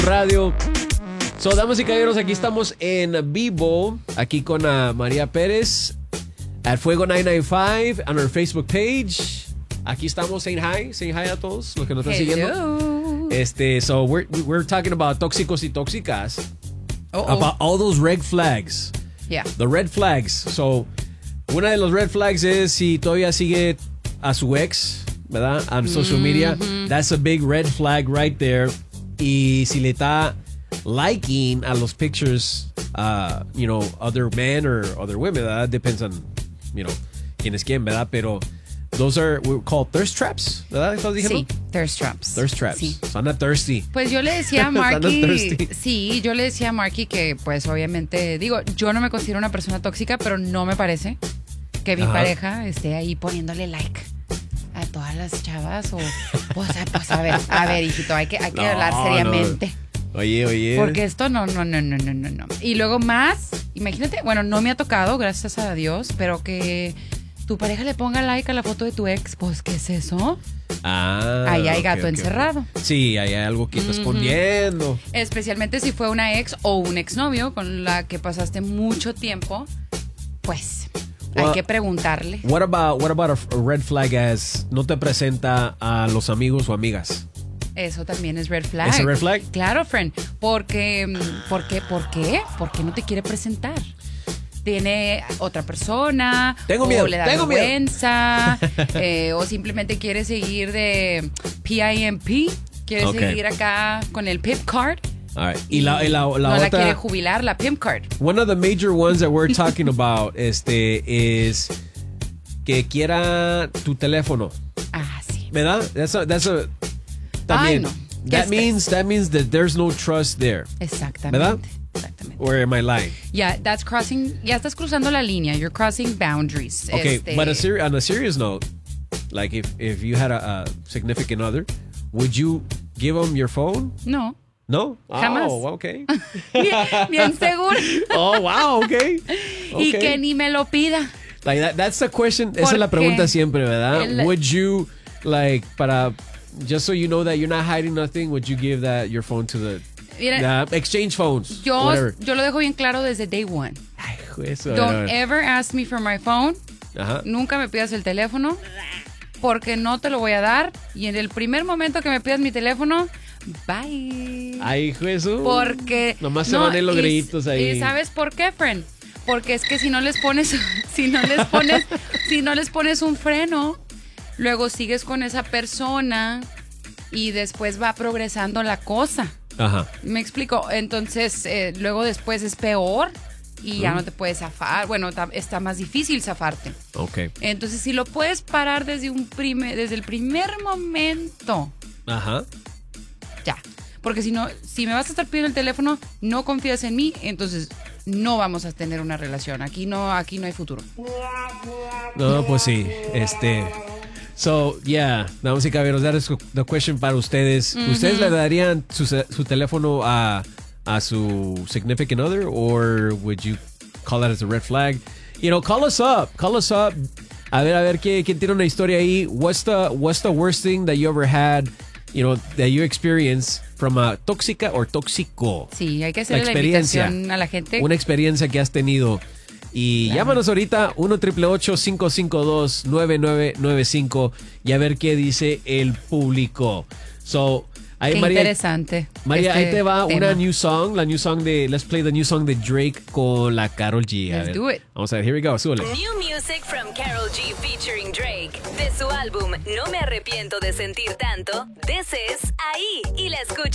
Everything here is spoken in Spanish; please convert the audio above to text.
Radio. So, damas y caballeros, aquí estamos en vivo, aquí con María Pérez at Fuego 995 on our Facebook page. Aquí estamos saying hi a todos los que nos están siguiendo. So we're talking about tóxicos y tóxicas. About all those red flags. Yeah. The red flags. So, una de los red flags es si todavía sigue a su ex, ¿verdad? On social media. That's a big red flag right there. Y si le está liking a los pictures, other men or other women, ¿verdad? Depends on, quién es quién, ¿verdad? Pero those are we're called thirst traps, ¿verdad? ¿Estás diciendo? Sí, thirst traps. Thirst traps. Sí. So I'm not thirsty. Pues yo le decía a Marky, que pues obviamente, yo no me considero una persona tóxica, pero no me parece que mi pareja esté ahí poniéndole like a todas las chavas pues a ver, hijito, hay que hablar seriamente. No. Oye. Porque esto no. Y luego más, imagínate, bueno, no me ha tocado, gracias a Dios, pero que tu pareja le ponga like a la foto de tu ex, pues, ¿qué es eso? Ahí hay gato encerrado. Okay. Sí, ahí hay algo que está escondiendo. Especialmente si fue una ex o un exnovio con la que pasaste mucho tiempo, pues hay que preguntarle. What about a red flag as no te presenta a los amigos o amigas? Eso también es red flag. ¿Es un red flag? Claro, friend. ¿Por qué no te quiere presentar? Tiene otra persona, tengo miedo, le da vergüenza, o simplemente quiere seguir de PIMP, quiere seguir acá con el pimp card. All right. Y la no otra, la quiere jubilar, la pimp card. One of the major ones that we're talking about is que quiera tu teléfono. Sí. ¿Verdad? That's a también. No. That means that there's no trust there. Exactamente. ¿Verdad? Exactamente. Or am I lying? Yeah, ya estás cruzando la línea. You're crossing boundaries. Okay, but on a serious note, like if you had a significant other, would you give them your phone? No. No? Jamás. Oh, okay. bien seguro. Oh, wow, okay. Y que ni me lo pida. Like that's the question. Esa es la pregunta siempre, ¿verdad? Would you, like, just so you know that you're not hiding nothing, would you give your phone to the exchange phones? Yo lo dejo bien claro desde day one. Ay, eso, Don't ever ask me for my phone. Ajá. Nunca me pidas el teléfono porque no te lo voy a dar. Y en el primer momento que me pidas mi teléfono, bye. Ay, Jesús. Porque nomás se van en los gritos ahí. ¿Y sabes por qué, friend? Porque es que si no les pones un freno, luego sigues con esa persona y después va progresando la cosa. Ajá. ¿Me explico? Entonces, luego después es peor y ya no te puedes zafar. Bueno, está más difícil zafarte. Okay. Entonces, si lo puedes parar desde el primer momento. Ajá. Ya. Porque si me vas a estar pidiendo el teléfono, no confías en mí, entonces no vamos a tener una relación. Aquí no hay futuro. No, pues sí. So, yeah, damas y caballeros, that is the question para ustedes. ¿Ustedes le darían su teléfono a su significant other, or would you call that as a red flag? Call us up. A ver, ¿quién tiene una historia ahí? What's the worst thing that you ever had, that you experienced from a tóxica or tóxico? Sí, hay que hacerle la invitación a la gente. Una experiencia que has tenido. Y llámanos ahorita 1-888-552-9995 y a ver qué dice el público. So, ahí, qué María, interesante. María, ahí te va una new song, let's play the new song de Drake con la Karol G. Let's do it. Vamos a ver, here we go, súbele. New music from Karol G featuring Drake. De su álbum No me arrepiento de sentir tanto, This Is Ahí. Y la escucha